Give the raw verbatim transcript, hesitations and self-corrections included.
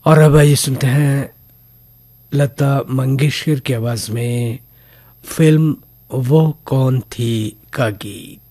और अब आइए सुनते हैं लता मंगेशकर की आवाज में फिल्म वो कौन थी का गीत।